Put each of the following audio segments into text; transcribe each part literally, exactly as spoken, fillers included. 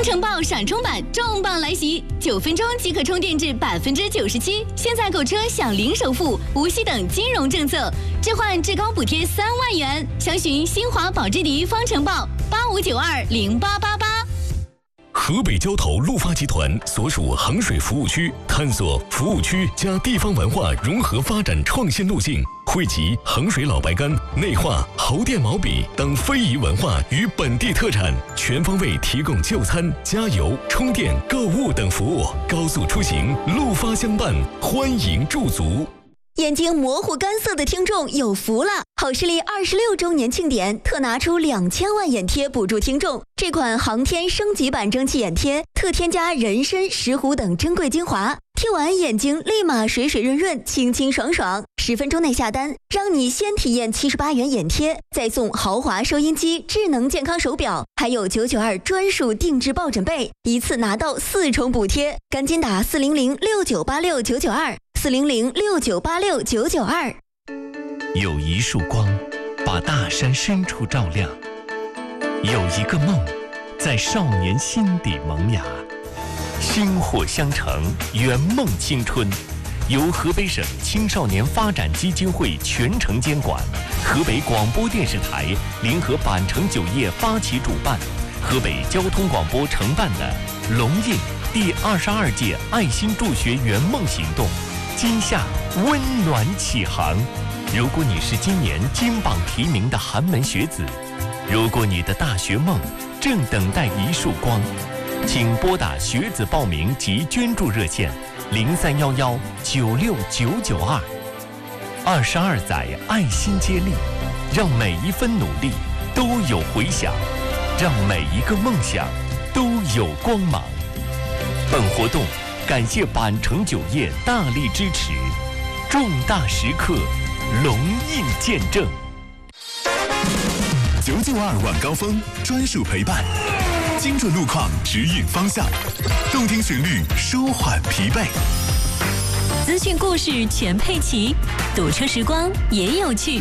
程豹闪充版重磅来袭，九分钟即可充电至百分之九十七。现在购车享零首付、无息等金融政策，置换至高补贴三万元。详询新华保之迪方程豹八五九二零八八八。 河北交投陆发集团所属衡水服务区，探索服务区加地方文化融合发展创新路径，汇集衡水老白干、内画、侯店毛笔等非遗文化与本地特产，全方位提供就餐、加油、充电、购物等服务。高速出行，陆发相伴，欢迎驻足。 眼睛模糊干涩的听众有福了！好视力二十六周年庆典特拿出两千万眼贴补助听众。这款航天升级版蒸汽眼贴特添加人参、石斛等珍贵精华，贴完眼睛立马水水润润、清清爽爽。十分钟内下单，让你先体验七十八元眼贴，再送豪华收音机、智能健康手表，还有九九二专属定制抱枕被，一次拿到四重补贴。赶紧打四零零六九八六九九二。四零零六九八六九九二。 有一束光，把大山深处照亮；有一个梦，在少年心底萌芽。薪火相承，圆梦青春。由河北省青少年发展基金会全程监管，河北广播电视台联合板城酒业发起主办，河北交通广播承办的龙印第二十二届爱心助学圆梦行动。今夏温暖启航。如果你是今年金榜题名的寒门学子，如果你的大学梦正等待一束光，请拨打学子报名及捐助热线零三幺幺九六九九二。二十二载爱心接力，让每一分努力都有回响，让每一个梦想都有光芒。本活动感谢板城酒业大力支持，重大时刻龙印见证。 九九二晚高峰专属陪伴，精准路况指引方向，动听旋律舒缓疲惫， 资讯故事全配齐，堵车时光也有趣。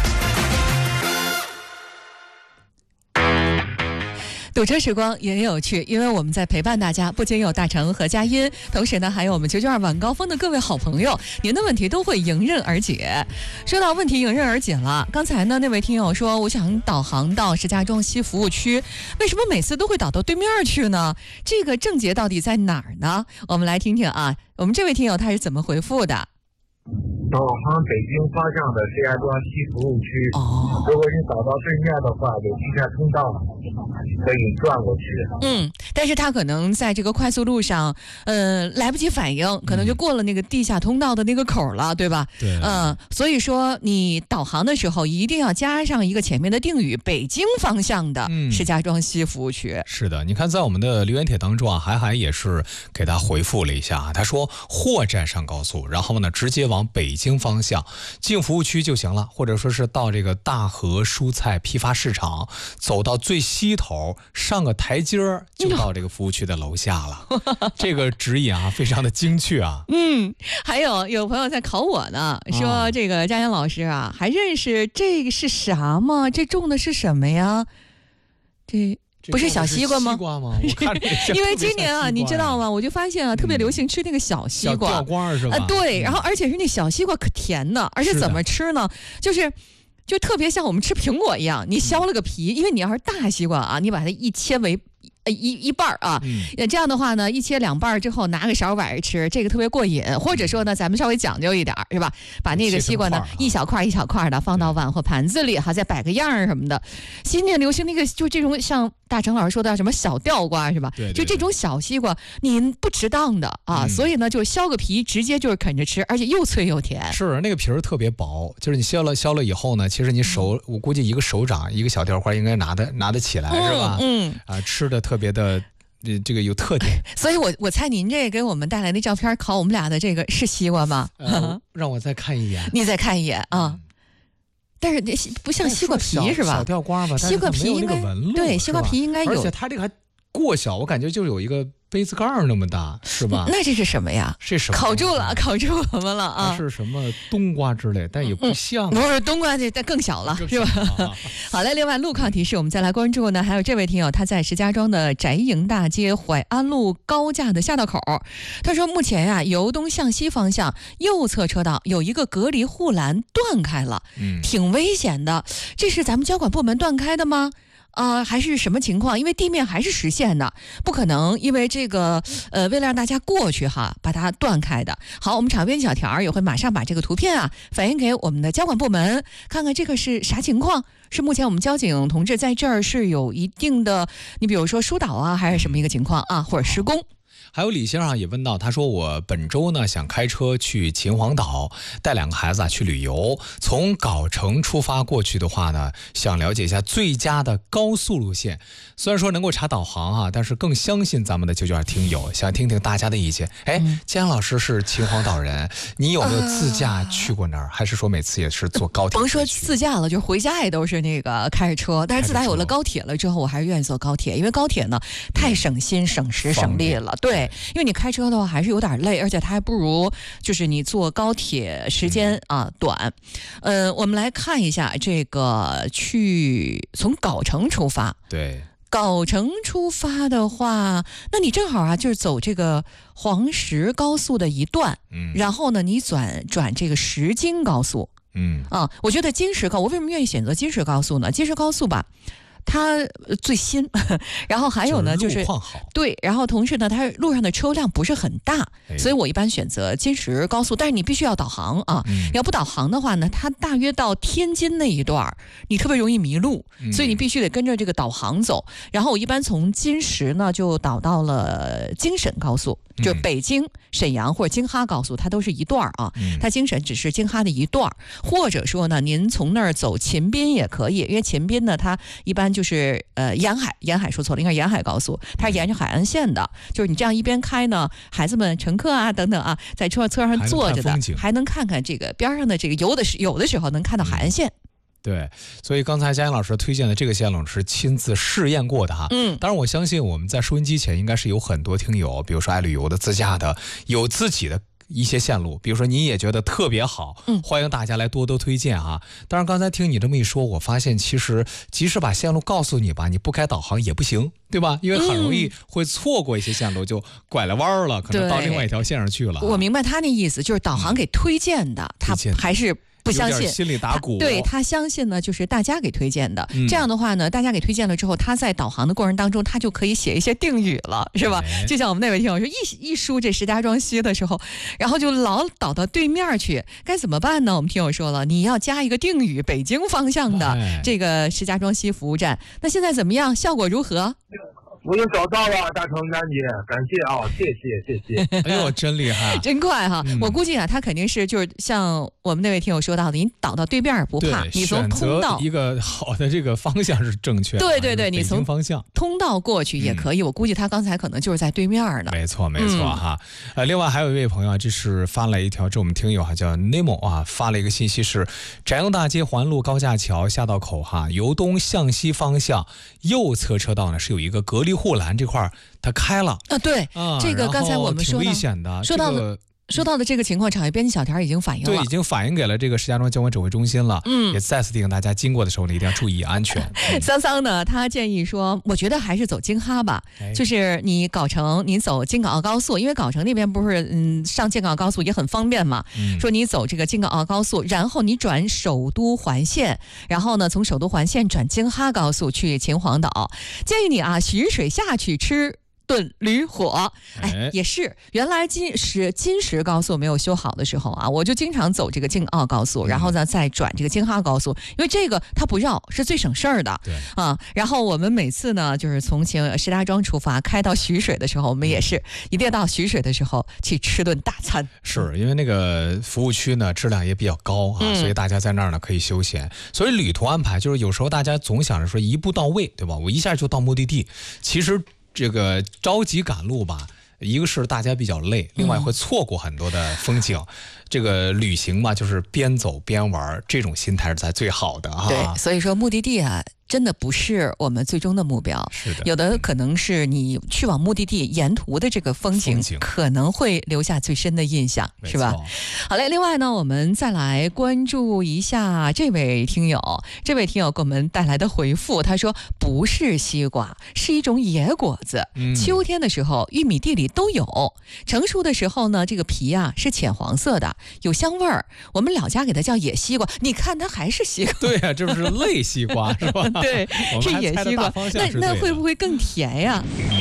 堵车时光也有趣，因为我们在陪伴大家，不仅有大成和佳音，同时呢还有我们九九二晚高峰的各位好朋友，您的问题都会迎刃而解。说到问题迎刃而解了，刚才呢那位听友说，我想导航到石家庄西服务区，为什么每次都会导到对面去呢？这个症结到底在哪儿呢？我们来听听啊，我们这位听友他是怎么回复的。 导航北京方向的石家庄西服务区，哦，如果你导到对面的话，有地下通道可以转过去。 嗯，但是他可能在这个快速路上，呃，来不及反应，可能就过了那个地下通道的那个口了，对吧？ 对。 嗯，所以说你导航的时候一定要加上一个前面的定语，北京方向的石家庄西服务区。 嗯、是的，你看在我们的留言帖当中啊，海海也是给他回复了一下，他说货站上高速，然后呢直接往北京。北京方向进服务区就行了，或者说是到这个大河蔬菜批发市场，走到最西头上个台阶儿就到这个服务区的楼下了。这个指引啊非常的精确啊。 嗯，还有有朋友在考我呢，说这个佳音老师啊，还认识这个是啥吗？这种的是什么呀？这不是小西瓜吗？ 西瓜吗？我看因为今年啊，你知道吗？我就发现啊，特别流行吃那个小西瓜， 小吊瓜是吧？ 啊，对，然后而且是那小西瓜可甜的，而且怎么吃呢？就是就特别像我们吃苹果一样，你削了个皮，因为你要是大西瓜啊，你把它一切为。呃，一一半啊，嗯，这样的话呢，一切两半之后，拿个勺崴着吃，这个特别过瘾。或者说呢，咱们稍微讲究一点，是吧？把那个西瓜呢，一小块一小块的放到碗或盘子里，哈，再摆个样儿什么的。今年流行那个，就这种像大成老师说的什么小吊瓜，是吧？ 对， 就这种小西瓜，你不值当的啊，嗯、所以呢，就削个皮，直接就是啃着吃，而且又脆又甜。 是那个皮儿特别薄，就是你削了削了以后呢，其实你手，嗯、我估计一个手掌一个小吊花应该拿得拿得起来， 嗯、 是吧？ 嗯， 啊，吃的特别的。这个有特点， 所以我我猜您这给我们带来的照片考我们俩的这个是西瓜吗？ 呃、让我再看一眼， 你再看一眼啊。嗯、但是不像西瓜皮是吧？ 小吊瓜吧， 西瓜皮应该纹路对，西瓜皮应该有， 而且它这个还过小，我感觉就有一个杯子盖儿那么大，是吧？ 那这是什么呀？ 这什么？ 烤住了，烤住我们了啊！ 它是什么冬瓜之类，但也不像、啊嗯。不是冬瓜，这但更小了，是吧？好嘞，另外路况提示，我们再来关注呢，还有这位听友，他在石家庄的翟营大街淮安路高架的下道口，他说目前呀、啊，由东向西方向右侧车道有一个隔离护栏断开了，嗯，挺危险的。这是咱们交管部门断开的吗？啊、呃，还是什么情况？因为地面还是实线的，不可能因为这个呃，为了让大家过去哈，把它断开的。好，我们场边小条也会马上把这个图片啊反映给我们的交管部门，看看这个是啥情况。是目前我们交警同志在这儿是有一定的，你比如说疏导啊，还是什么一个情况啊，或者施工。 还有李先生也问到，他说我本周呢想开车去秦皇岛，带两个孩子啊去旅游，从藁城出发过去的话呢，想了解一下最佳的高速路线。虽然说能够查导航啊，但是更相信咱们的九九二听友，想听听大家的意见。哎，姜老师是秦皇岛人，你有没有自驾去过那儿？还是说每次也是坐高铁？ 甭说自驾了，就是回家也都是那个开着车。但是自打有了高铁了之后，我还是愿意坐高铁，因为高铁呢太省心、省时、省力了。对。因为你开车的话还是有点累，而且它还不如就是你坐高铁时间啊短。呃，我们来看一下这个去从藁城出发。 对， 藁城出发的话，那你正好啊，就是走这个黄石高速的一段，嗯，然后呢，你转转这个石金高速， 嗯啊，我觉得金石高，我为什么愿意选择金石高速呢？金石高速吧。它最新，然后还有呢，就是路况好， 对，然后同时呢，它路上的车辆不是很大，哎、所以我一般选择金石高速。但是你必须要导航啊，嗯、要不导航的话呢，它大约到天津那一段你特别容易迷路，嗯、所以你必须得跟着这个导航走。然后我一般从金石呢就导到了京沈高速，嗯、就是北京、沈阳或者京哈高速，它都是一段啊。嗯、它京沈只是京哈的一段，或者说呢，您从那儿走秦滨也可以，因为秦滨呢，它一般就是呃沿海，沿海说错了，应该沿海高速，它是沿着海岸线的。就是你这样一边开呢，孩子们、乘客啊等等啊，在车车上坐着的，还能, 还能看看这个边上的这个，有的是有的时候能看到海岸线。 嗯对，所以刚才佳音老师推荐的这个线路是亲自试验过的哈。嗯，当然我相信我们在收音机前应该是有很多听友，比如说爱旅游的、自驾的，有自己的一些线路，比如说你也觉得特别好，嗯，欢迎大家来多多推荐哈。当然刚才听你这么一说，我发现其实即使把线路告诉你吧，你不开导航也不行，对吧？因为很容易会错过一些线路，就拐了弯了，可能到另外一条线上去了。 我明白他那意思，就是导航给推荐的，嗯、他还是。不相信， 心里打鼓。 对，他相信呢，就是大家给推荐的。嗯、这样的话呢，大家给推荐了之后，他在导航的过程当中，他就可以写一些定语了，是吧？哎、就像我们那位听友说，一一输这石家庄西的时候，然后就老导到对面去，该怎么办呢？我们听友说了，你要加一个定语，北京方向的、哎、这个石家庄西服务站。那现在怎么样？效果如何？ 我又找到了，大成干姐，感谢啊，谢谢谢谢。 哎呦，真厉害， 真快哈！嗯、我估计啊，他肯定是就是像我们那位听友说到的，你导到对面不怕，你从通道一个好的这个方向是正确的。 对对对，你从方向通道过去也可以。嗯、我估计他刚才可能就是在对面呢。 没错没错哈。嗯、呃，另外还有一位朋友啊，这是发了一条，这我们听友哈叫 Nemo 啊，发了一个信息是：翟营大街环路高架桥下道口哈，由东向西方向右侧车道呢是有一个隔离护栏这块儿。它开了啊，对，啊、这个刚才我们说挺危险的， 说到了。这个说到的这个情况，产业编辑小条已经反映了， 对，已经反映给了这个石家庄交管指挥中心了。嗯，也再次提醒大家，经过的时候呢，一定要注意安全。 嗯、桑桑呢，他建议说，我觉得还是走京哈吧，哎、就是你藁城，你走京港澳高速，因为藁城那边不是嗯上京港澳高速也很方便嘛。嗯、说你走这个京港澳高速，然后你转首都环线，然后呢从首都环线转京哈高速去秦皇岛。建议你啊，徐水下去吃炖驴火，哎，也是原来金石金石高速没有修好的时候啊，我就经常走这个京澳高速，然后呢再转这个京哈高速，因为这个它不绕，是最省事儿的。 对啊，然后我们每次呢，就是从秦石家庄出发开到徐水的时候，我们也是一定要到徐水的时候去吃顿大餐。 是因为那个服务区呢质量也比较高啊，嗯、所以大家在那儿呢可以休闲。所以旅途安排就是有时候大家总想着说一步到位，对吧？我一下就到目的地，其实。这个着急赶路吧，一个是大家比较累，另外会错过很多的风景。嗯、这个旅行嘛，就是边走边玩，这种心态是才最好的哈。 对，所以说目的地啊， 真的不是我们最终的目标， 是的， 有的可能是你去往目的地沿途的这个风景， 风景可能会留下最深的印象，是吧？好嘞，另外呢，我们再来关注一下这位听友，这位听友给我们带来的回复，他说不是西瓜，是一种野果子， 嗯、 秋天的时候玉米地里都有，成熟的时候呢，这个皮啊是浅黄色的，有香味儿，我们老家给它叫野西瓜，你看它还是西瓜， 对呀、啊，这不是类西瓜是吧？ 对，是野西瓜，那那会不会更甜呀？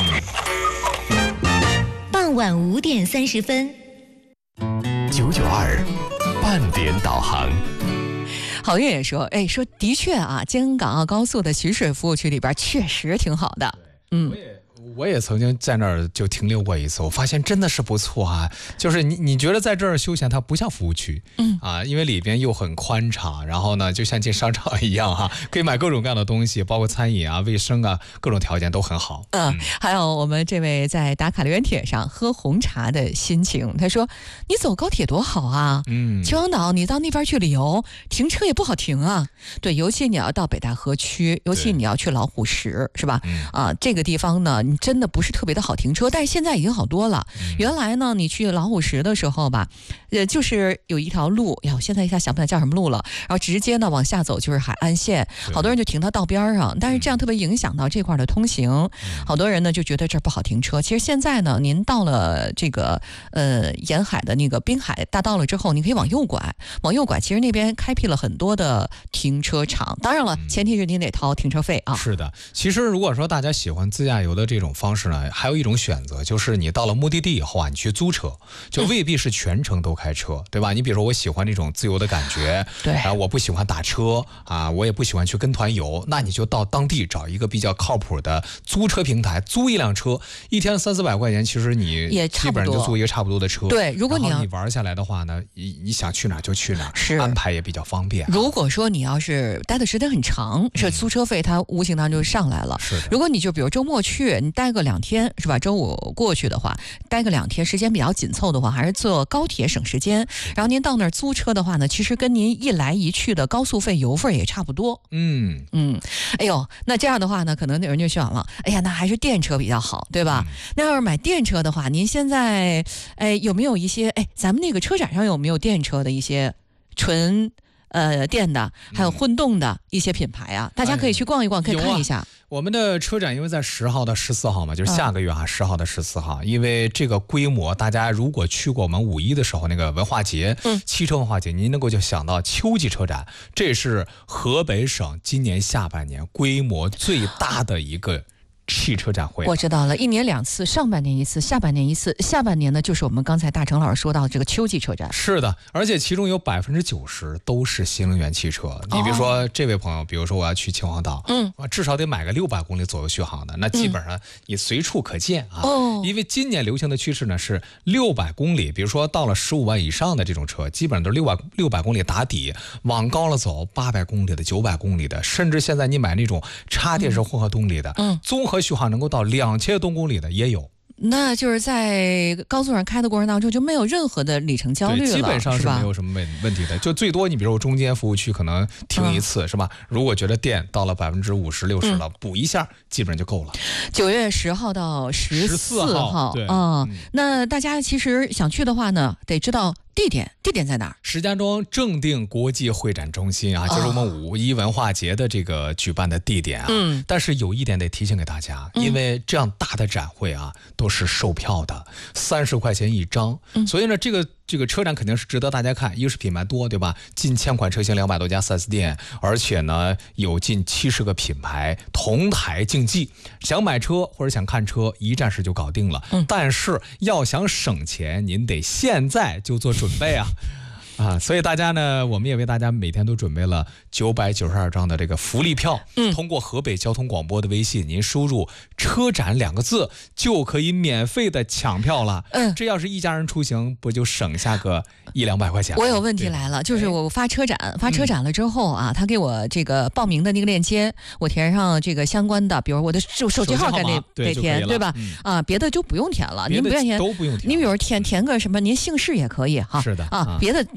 傍晚五点三十分， 九九二半点导航。 郝月也说，哎，说的确啊，京恩港澳高速的徐水服务区里边确实挺好的，嗯。 我也曾经在那儿就停留过一次，我发现真的是不错啊。就是你你觉得在这儿休闲，它不像服务区，嗯啊，因为里边又很宽敞，然后呢，就像进商场一样哈、啊，可以买各种各样的东西，包括餐饮啊、卫生啊，各种条件都很好。 嗯，嗯还有我们这位在打卡留言帖上喝红茶的心情，他说：“你走高铁多好啊，嗯，秦皇岛你到那边去旅游，停车也不好停啊。对，尤其你要到北戴河区，尤其你要去老虎石，是吧？嗯、啊，这个地方呢，你真的不是特别的好停车，但是现在已经好多了。嗯、原来呢，你去老虎石的时候吧，呃，就是有一条路，呀，我现在一下想不起来叫什么路了，然后直接呢往下走就是海岸线，好多人就停到道边上，但是这样特别影响到这块的通行，嗯、好多人呢就觉得这儿不好停车。其实现在呢，您到了这个呃沿海的那个滨海大道了之后，你可以往右拐，往右拐，其实那边开辟了很多的停车场，当然了，前提是您得掏停车费啊。 是的，其实如果说大家喜欢自驾游的这种方式呢，还有一种选择，就是你到了目的地以后啊，你去租车，就未必是全程都开车，嗯、对吧？你比如说我喜欢这种自由的感觉， 对啊，我不喜欢打车啊，我也不喜欢去跟团游，那你就到当地找一个比较靠谱的租车平台，租一辆车，一天三四百块钱，其实你也基本上就租一个差不多的车。 对，如果你要你玩下来的话呢，你你想去哪儿就去哪儿， 是安排也比较方便。 如果说你要是待的时间很长，是租车费它无形当中就上来了。 是的。 如果你就比如周末去，你待个两天是吧？周五过去的话，待个两天，时间比较紧凑的话，还是坐高铁省时间。然后您到那儿租车的话呢，其实跟您一来一去的高速费、油费也差不多。 嗯嗯，哎呦，那这样的话呢，可能有人就想了，哎呀，那还是电车比较好，对吧？嗯、那要是买电车的话，您现在哎有没有一些哎，咱们那个车展上有没有电车的一些纯？呃，电的还有混动的一些品牌啊，嗯、大家可以去逛一逛，哎、可以看一下。 我们的车展因为在十号到十四号嘛，就是下个月啊，十、嗯、号到十四号，因为这个规模，大家如果去过我们五一的时候那个文化节，嗯，汽车文化节，您能够就想到秋季车展，这是河北省今年下半年规模最大的一个汽车展会。 我知道了，一年两次，上半年一次，下半年一次。下半年呢，就是我们刚才大成老师说到的这个秋季车展。 是的，而且其中有百分之九十都是新能源汽车。你比如说、哦、这位朋友，比如说我要去秦皇岛，嗯，至少得买个六百公里左右续航的，那基本上你随处可见啊。哦、因为今年流行的趋势呢是六百公里，比如说到了十五万以上的这种车，基本上都是六百六百公里打底，往高了走八百公里的、九百公里的，甚至现在你买那种插电式混合动力的，嗯，综合续航能够到两千多公里的也有。 那就是在高速上开的过程当中就没有任何的里程焦虑了， 基本上是没有什么问问题的。就最多你比如说中间服务区可能停一次、嗯、是吧？如果觉得电到了百分之五十六十了、嗯，补一下基本上就够了。 九月十号到十四号， 对啊、嗯，那大家其实想去的话呢，得知道地点，地点在哪儿？ 石家庄正定国际会展中心啊，就是我们五一文化节的这个举办的地点啊。嗯，但是有一点得提醒给大家，因为这样大的展会啊，都是售票的，三十块钱一张。嗯，所以呢，这个。这个车展肯定是值得大家看，一个是品牌多，对吧？近千款车型，两百多家 四 S 店，而且呢有近七十个品牌同台竞技。想买车或者想看车，一站式就搞定了。嗯，但是要想省钱，您得现在就做准备啊。啊，所以大家呢，我们也为大家每天都准备了九百九十二张的这个福利票。嗯，通过河北交通广播的微信，您输入“车展”两个字，就可以免费的抢票了。嗯，这要是一家人出行，不就省下个一两百块钱？ 我有问题来了，就是我发车展，发车展了之后啊，嗯、他给我这个报名的那个链接，我填上这个相关的，比如我的手手机号该得得填，对吧？嗯、啊，别的就不用填了，您不愿意填都不用填。 你比如填填个什么，您姓氏也可以哈。 是的啊，别的。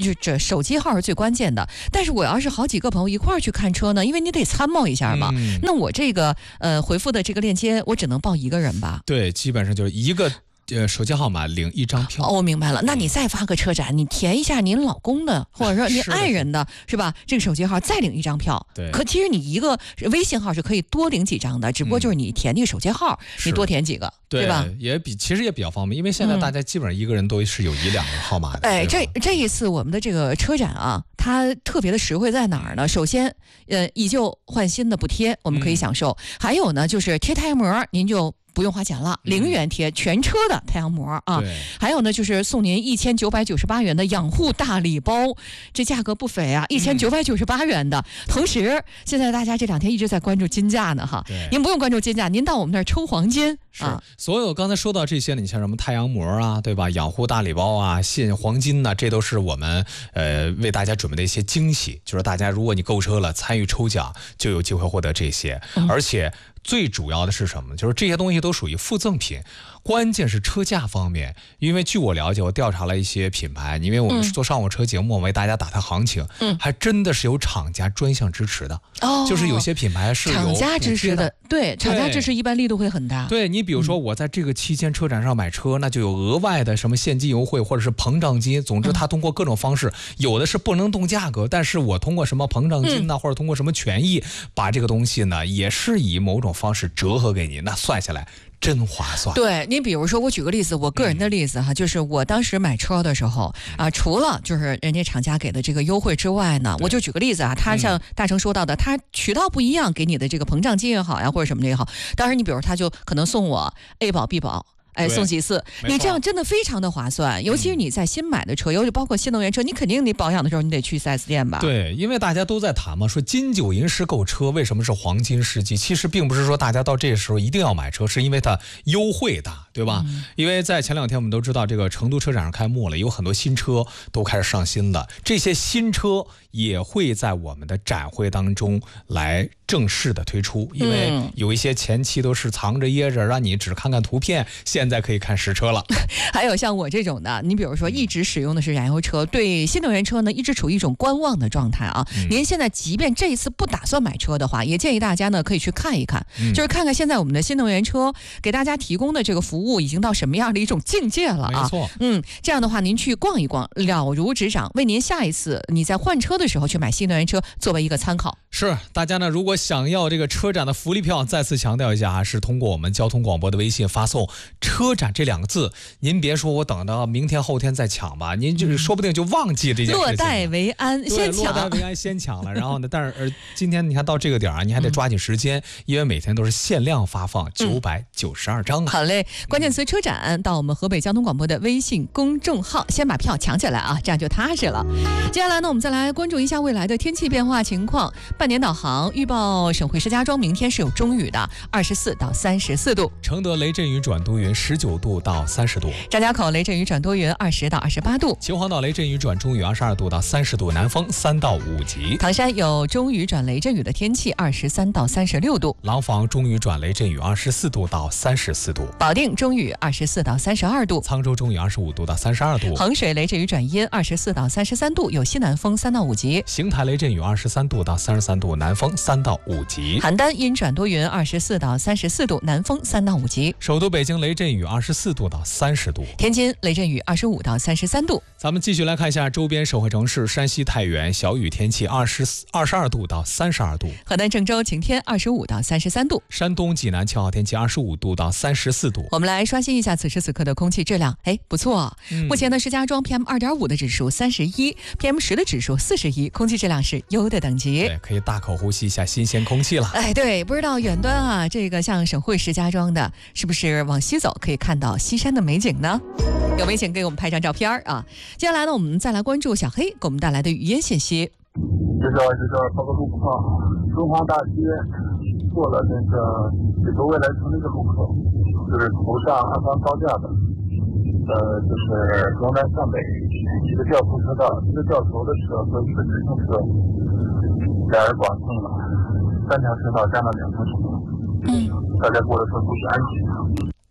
就这手机号是最关键的。但是我要是好几个朋友一块儿去看车呢，因为你得参谋一下嘛。嗯、那我这个呃回复的这个链接，我只能报一个人吧？ 对，基本上就是一个。呃，手机号码领一张票。 哦，我明白了。那你再发个车展，你填一下您老公的，或者说您爱人的，是, 是吧？这个手机号再领一张票。 对。 可其实你一个微信号是可以多领几张的，只不过就是你填那个手机号，嗯、你多填几个， 对, 对吧？ 也比其实也比较方便，因为现在大家基本上一个人都是有一两个号码的。 嗯、哎，这这一次我们的这个车展啊，它特别的实惠在哪儿呢？首先，呃，以旧换新的补贴我们可以享受，嗯、还有呢就是贴太阳膜，您就不用花钱了，零元贴全车的太阳膜啊！还有呢，就是送您一千九百九十八元的养护大礼包，这价格不菲啊，一千九百九十八元的。嗯、同时，现在大家这两天一直在关注金价呢，哈，您不用关注金价，您到我们那儿抽黄金啊！ 所有刚才说到这些，你像什么太阳膜啊，对吧？养护大礼包啊，信黄金呐、啊，这都是我们呃为大家准备的一些惊喜。就是大家如果你购车了，参与抽奖就有机会获得这些，嗯、而且。最主要的是什么呢？就是这些东西都属于附赠品，关键是车价方面。因为据我了解，我调查了一些品牌，因为我们做上午车节目，我为大家打探行情，嗯，还真的是有厂家专项支持的。哦，就是有些品牌是有厂家支持的，对，厂家支持一般力度会很大。 对，你比如说我在这个期间车展上买车，嗯、那就有额外的什么现金优惠或者是膨胀金，总之它通过各种方式，嗯、有的是不能动价格，但是我通过什么膨胀金呢，嗯、或者通过什么权益，把这个东西呢，也是以某种方式折合给你，那算下来真划算。 对，你比如说我举个例子，我个人的例子哈，嗯、就是我当时买车的时候啊，除了就是人家厂家给的这个优惠之外呢，我就举个例子啊，他像大成说到的，他渠道不一样，给你的这个膨胀金也好呀，或者什么的也好，当时你比如他就可能送我 A 保 B 保。哎，送几次，你这样真的非常的划算，尤其是你在新买的车，尤其包括新能源车，你肯定你保养的时候你得去 四 S 店吧？ 对，因为大家都在谈嘛，说金九银十购车为什么是黄金世纪？其实并不是说大家到这时候一定要买车，是因为它优惠大，对吧？嗯、因为在前两天我们都知道这个成都车展上开幕了，有很多新车都开始上新了，这些新车也会在我们的展会当中来正式的推出，因为有一些前期都是藏着掖着，让你只看看图片，现在可以看实车了。 还有像我这种的，你比如说一直使用的是燃油车，对新能源车呢一直处于一种观望的状态啊。嗯、您现在即便这一次不打算买车的话，也建议大家呢可以去看一看，嗯、就是看看现在我们的新能源车给大家提供的这个服务已经到什么样的一种境界了啊。 没错， 嗯，这样的话您去逛一逛，了如指掌，为您下一次你在换车的时候去买新能源车作为一个参考。 是，大家呢如果想要这个车展的福利票，再次强调一下啊，是通过我们交通广播的微信发送车展这两个字，您别说我等到明天后天再抢吧，您就是说不定就忘记这件事情。 落袋为安，先抢。 落袋为安，先抢了。然后呢，但是呃，今天你看到这个点啊，你还得抓紧时间，嗯、因为每天都是限量发放九百九十二张啊。 好嘞，关键词车展到我们河北交通广播的微信公众号，先把票抢起来啊，这样就踏实了。接下来呢，我们再来关注一下未来的天气变化情况。半点导航预报，省会石家庄明天是有中雨的，二十四到三十四度； 承德雷阵雨转多云，十九度到三十度； 张家口雷阵雨转多云，二十到二十八度； 秦皇岛雷阵雨转中雨，二十二度到三十度，南风三到五级； 唐山有中雨转雷阵雨的天气，二十三到三十六度； 廊坊中雨转雷阵雨，二十四度到三十四度； 保定中雨，二十四到三十二度； 沧州中雨，二十五度到三十二度； 衡水雷阵雨转阴，二十四到三十三度，有西南风三到五级； 邢台雷阵雨，二十三度到三十三度，南风三到五级； 邯郸阴转多云，二十四到三十四度，南风三到五级； 首都北京雷阵雨，二十四度到三十度； 天津雷阵雨，二十五到三十三度。 咱们继续来看一下周边省会城市，山西太原小雨天气，二十二十二度到三十二度； 河南郑州晴天，二十五到三十三度； 山东济南晴好天气，二十五度到三十四度。 我们来刷新一下此时此刻的空气质量，哎，不错。嗯、目前呢，石家庄 P M 二点五 的指数三十一 ，P M 十 的指数四十一，空气质量是优的等级。 对，可以大口呼吸一下新鲜空气了。 哎，对，不知道远端啊，这个像省会石家庄的，是不是往西走可以看到西山的美景呢？有没请给我们拍张照片啊？接下来呢，我们再来关注小黑给我们带来的语音信息。 这个这个报个路况，中华大街过了那个这个未来城那个路口，就是头上二环高架的，呃，就是从南向北一个掉头车道，一个掉头的车和一个直行车，俩人剐蹭了，三条车道占了两条车道，嗯，大家过的时候注意安全。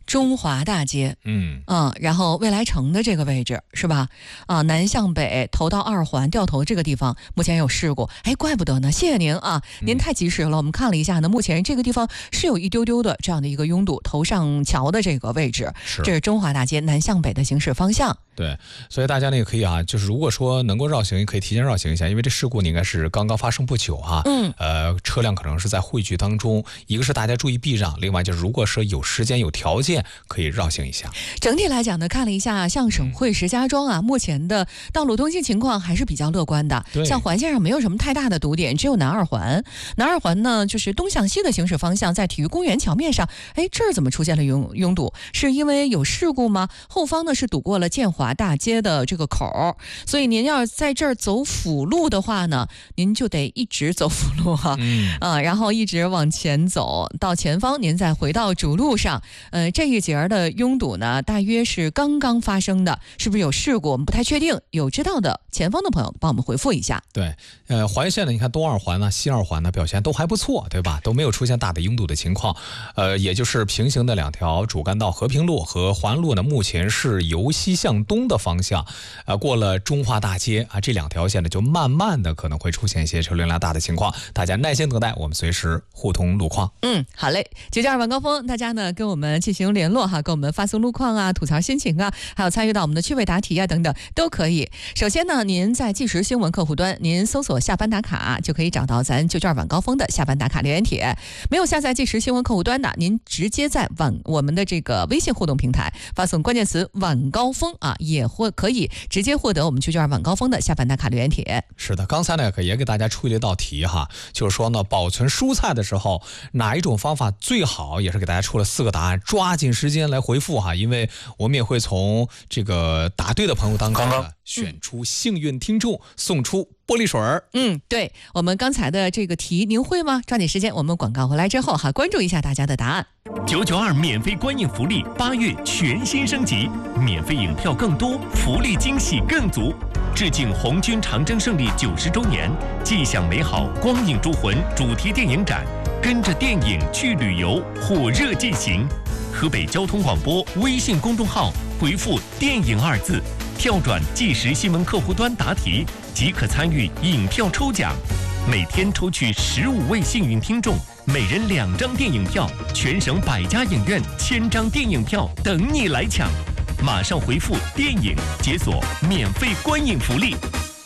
中华大街， 嗯嗯，然后未来城的这个位置是吧？啊，南向北头到二环掉头这个地方目前有事故，哎，怪不得呢，谢谢您啊，您太及时了。我们看了一下呢，目前这个地方是有一丢丢的这样的一个拥堵，头上桥的这个位置， 是这是中华大街南向北的行驶方向。 对，所以大家呢也可以啊，就是如果说能够绕行，也可以提前绕行一下，因为这事故呢应该是刚刚发生不久啊。 嗯， 呃，车辆可能是在汇聚当中，一个是大家注意避让，另外就是如果说有时间有条件，可以绕行一下。 整体来讲呢，看了一下像省会石家庄啊，目前的道路通行情况还是比较乐观的。 对， 像环线上没有什么太大的堵点，只有南二环。南二环呢，就是东向西的行驶方向，在体育公园桥面上，哎，这儿怎么出现了拥拥堵？是因为有事故吗？后方呢是堵过了建华大街的这个口，所以您要在这儿走辅路的话呢，您就得一直走辅路哈、啊， 嗯啊，然后一直往前走到前方，您再回到主路上。呃，这一节的拥堵呢，大约是刚刚发生的，是不是有事故？我们不太确定，有知道的前方的朋友帮我们回复一下。 对，呃，环线呢，你看东二环呢、西二环呢表现都还不错，对吧？都没有出现大的拥堵的情况。呃，也就是平行的两条主干道和平路和环路呢，目前是由西向东的方向。呃，过了中华大街啊，这两条线呢，就慢慢的可能会出现一些车流量大的情况，大家耐心等待，我们随时互通路况。 嗯，好嘞，九九二晚高峰，大家呢跟我们进行联络哈，跟我们发送路况啊、吐槽心情啊，还有参与到我们的趣味答题啊等等都可以。首先呢，您在即时新闻客户端，您搜索下班打卡就可以找到咱九九二晚高峰的下班打卡留言帖。没有下载即时新闻客户端的，您直接在晚我们的这个微信互动平台发送关键词晚高峰啊，也会可以直接获得我们九九二晚高峰的下班打卡留言帖。 是的，刚才呢也给大家出了一道题哈，就是说呢，保存蔬菜的时候哪一种方法最好，也是给大家出了四个答案，抓紧时间来回复哈，因为我们也会从这个答对的朋友当中呢选出幸运听众，送出玻璃水儿。 嗯，对，我们刚才的这个题您会吗？抓紧时间，我们广告回来之后哈，关注一下大家的答案。 九九二免费观影福利八月全新升级，免费影票更多，福利惊喜更足。致敬红军长征胜利九十周年，尽享美好光影诸魂主题电影展，跟着电影去旅游，火热进行。河北交通广播微信公众号回复“电影”二字，跳转即时新闻客户端答题，即可参与影票抽奖。每天抽取十五位幸运听众，每人两张电影票，全省百家影院千张电影票等你来抢。马上回复“电影”解锁免费观影福利。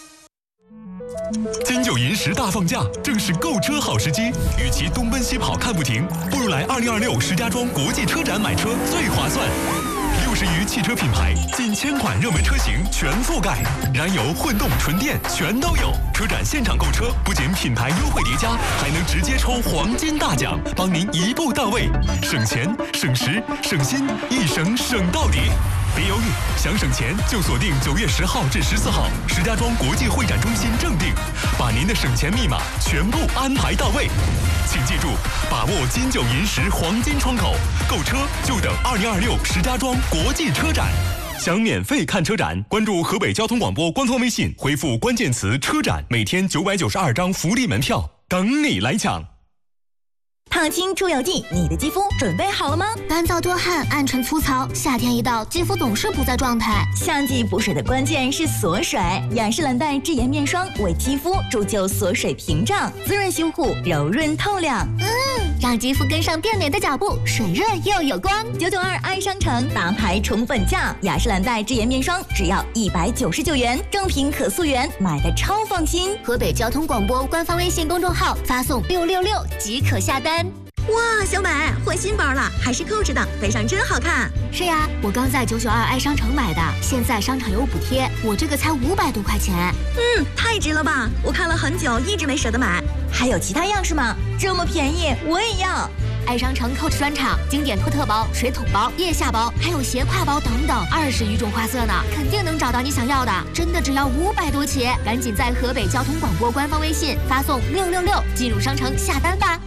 金九银十大放价，正是购车好时机。与其东奔西跑看不停，不如来二零二六石家庄国际车展买车最划算。六十余汽车品牌，近千款热门车型全覆盖，燃油、混动、纯电全都有。车展现场购车，不仅品牌优惠叠加，还能直接抽黄金大奖，帮您一步到位，省钱、省时、省心，一省省到底。别犹豫，想省钱就锁定九月十号至十四号石家庄国际会展中心正定，把您的省钱密码全部安排到位。请记住，把握金九银十黄金窗口，购车就等二零二六石家庄国际车展。想免费看车展，关注河北交通广播官方微信，回复关键词“车展”，每天九百九十二张福利门票等你来抢。 烫青出油剂，你的肌肤准备好了吗？ 干燥多汗，暗沉粗糙，夏天一到，肌肤总是不在状态。 夏季补水的关键是锁水，雅诗兰黛智颜面霜为肌肤铸就锁水屏障，滋润修护，柔润透亮。 嗯，让肌肤跟上变美的脚步，水润又有光。 九九二爱商城大牌宠粉价，雅诗兰黛智颜面霜只要一百九十九元，正品可溯源，买的超放心。 河北交通广播官方微信公众号发送六六六即可下单。 哇，小美换新包了，还是 Coach 的，背上真好看。 是呀，我刚在九九二爱商城买的，现在商场有补贴，我这个才五百多块钱。 嗯，太值了吧！我看了很久，一直没舍得买。还有其他样式吗？这么便宜，我也要。 爱商城 Coach 专场，经典托特包、水桶包、腋下包，还有斜挎包等等，二十余种花色呢，肯定能找到你想要的。真的只要五百多起，赶紧在河北交通广播官方微信发送六六六进入商城下单吧。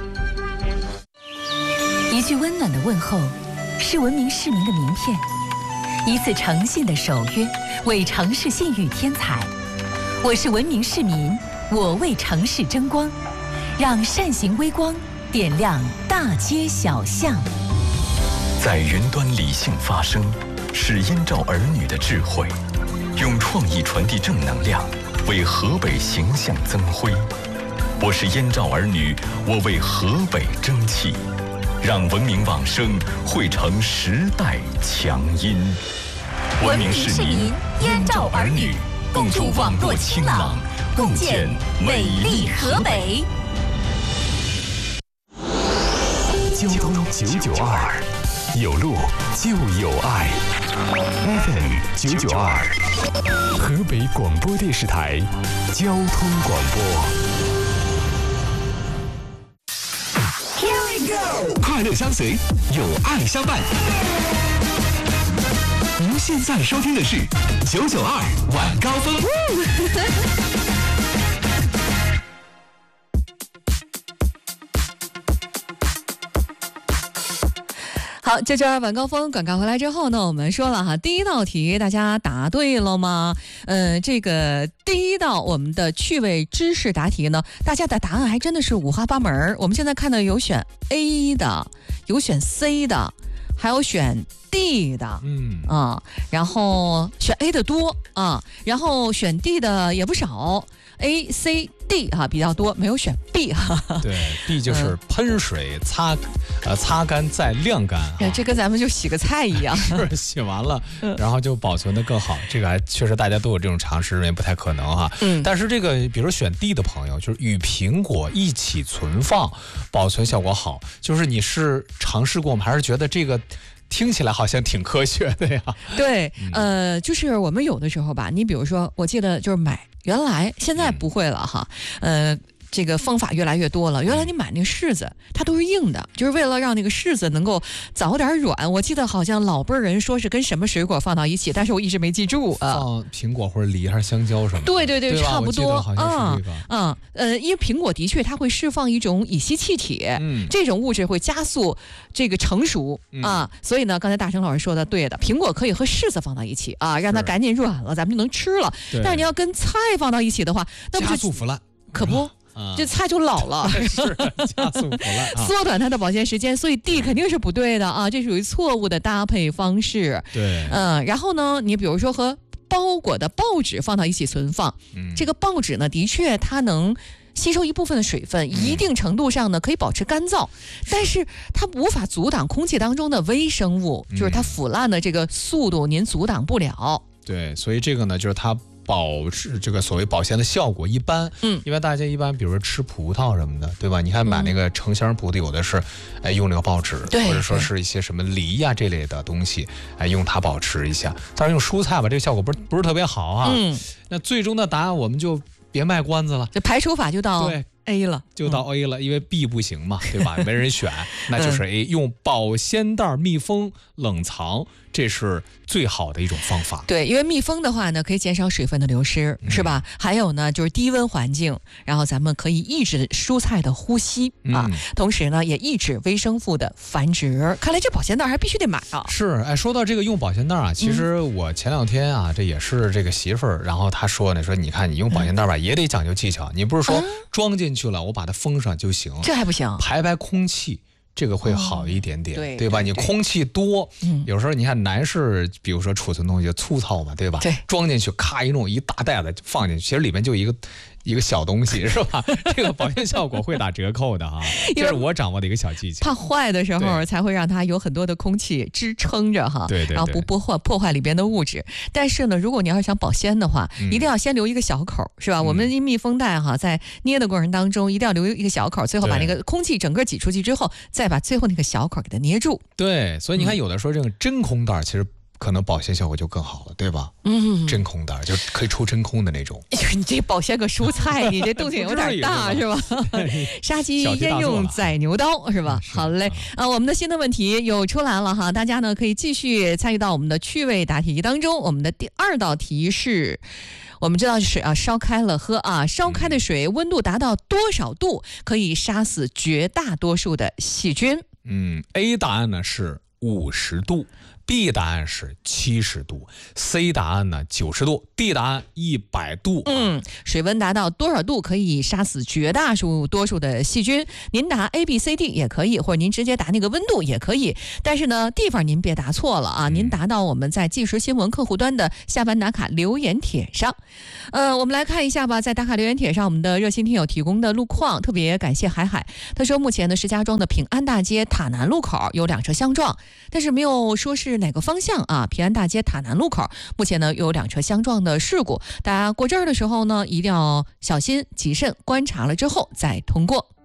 一句温暖的问候，是文明市民的名片；一次诚信的守约，为城市信誉添彩。我是文明市民，我为城市争光，让善行微光点亮大街小巷。 在云端理性发声，是燕赵儿女的智慧，用创意传递正能量，为河北形象增辉。我是燕赵儿女，我为河北争气，让文明往声汇成时代强音。文明市民，燕赵儿女，共筑网络清朗，共建美丽河北。交通九九二，有路就有爱。F M 九九二，河北广播电视台交通广播。Here we go， 快乐相随，有爱相伴。您现在收听的是九九二晚高峰。 好，这就是晚高峰广告回来之后呢，我们说了哈，第一道题大家答对了吗？呃，这个第一道我们的趣味知识答题呢，大家的答案还真的是五花八门。我们现在看到有选 A 的，有选 C 的，还有选 D 的， 嗯啊，然后选 A 的多啊，然后选 D 的也不少。A、C、D 哈比较多，没有选 B 哈。 对 ，B 就是喷水擦，呃擦干再晾干。 这跟咱们就洗个菜一样， 是洗完了，然后就保存的更好。这个还确实大家都有这种常识，认为不太可能哈。嗯。但是这个，比如选 D 的朋友，就是与苹果一起存放，保存效果好。就是你是尝试过吗？还是觉得这个？听起来好像挺科学的呀。 对，呃，就是我们有的时候吧，你比如说，我记得就是买，原来现在不会了哈，呃。这个方法越来越多了。原来你买那个柿子，它都是硬的，就是为了让那个柿子能够早点软。我记得好像老辈人说是跟什么水果放到一起，但是我一直没记住啊。 放苹果或者梨还是香蕉什么的？ 对对对， 对差不多啊。 嗯呃，因为苹果的确它会释放一种乙烯气体，嗯，这种物质会加速这个成熟、嗯、啊。所以呢，刚才大成老师说的对的，苹果可以和柿子放到一起啊，让它赶紧软了，咱们就能吃了。但是你要跟菜放到一起的话，那不就加速腐烂？ 可不。这菜就老了， 是加速腐烂， 缩短它的保鲜时间，所以 D 肯定是不对的啊，这属于错误的搭配方式。 对， 嗯，然后呢，你比如说和包裹的报纸放到一起存放，嗯、这个报纸呢，的确它能吸收一部分的水分，一定程度上呢可以保持干燥，但是它无法阻挡空气当中的微生物，就是它腐烂的这个速度，您阻挡不了。 对，所以这个呢，就是它。保持这个所谓保鲜的效果一般，嗯，因为大家一般比如说吃葡萄什么的，对吧？你看买那个成箱葡萄，有的是，哎，用那个报纸， 对， 或者说是一些什么梨呀、啊、这类的东西，哎，用它保持一下。当然用蔬菜吧，这个效果不是不是特别好啊。嗯，那最终的答案我们就别卖关子了， 这排除法就到对 A 了， 就到 A 了，嗯、因为 B 不行嘛，对吧？没人选，那就是 A，、嗯、用保鲜袋密封冷藏。这是最好的一种方法。 对，因为密封的话呢，可以减少水分的流失，嗯、是吧？还有呢，就是低温环境，然后咱们可以抑制蔬菜的呼吸、嗯、啊，同时呢，也抑制微生物的繁殖。看来这保鲜袋还必须得买啊！ 是，哎，说到这个用保鲜袋啊，其实我前两天啊，嗯、这也是这个媳妇儿，然后她说呢，说你看你用保鲜袋吧，嗯、也得讲究技巧，你不是说装进去了，我把它封上就行， 这还不行， 排排空气。这个会好一点点， 哦、对, 对吧？你空气多，嗯、有时候你看男士，比如说储存东西粗糙嘛，对吧？ 对， 装进去，咔一弄一大袋子放进去，其实里面就一个一个小东西，是吧？这个保鲜效果会打折扣的哈，这是我掌握的一个小技巧。 怕坏的时候才会让它有很多的空气支撑着哈， 对对对， 然后不破坏破坏里边的物质。但是呢，如果你要是想保鲜的话，嗯、一定要先留一个小口，是吧？嗯、我们密封袋哈，在捏的过程当中一定要留一个小口，最后把那个空气整个挤出去之后，再把最后那个小口给它捏住。 对，所以你看，有的时候这种真空袋其实。可能保鲜效果就更好了，对吧？嗯，真空袋就可以抽真空的那种。 你这保鲜个蔬菜，你这动静有点大是吧？杀鸡焉用宰牛刀是吧？好嘞，啊，我们的新的问题又出来了哈，大家呢可以继续参与到我们的趣味答题当中。我们的第二道题是。我们知道水啊，烧开了喝啊，烧开的水温度达到多少度可以杀死绝大多数的细菌？ 嗯 ，A 答案呢是五十度。 B 答案是七十度 ，C 答案呢九十度 ，D 答案一百度。 嗯，水温达到多少度可以杀死绝大数多数的细菌？您答 A、B、C、D 也可以，或者您直接答那个温度也可以。但是呢，地方您别答错了啊！您答到我们在即时新闻客户端的下班打卡留言帖上。呃，我们来看一下吧，在打卡留言帖上，我们的热心听友提供的路况，特别感谢海海。他说，目前呢，石家庄的平安大街塔南路口有两车相撞，但是没有说是哪个方向啊。平安大街塔南路口目前呢有两车相撞的事故，大家过这儿的时候呢，一定要小心谨慎，观察了之后再通过。